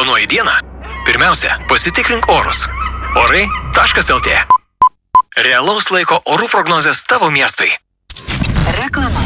Planuoji dieną? Pirmiausia, pasitikrink orus. Orai.lt. Realaus laiko orų prognozės tavo miestui. Reklama.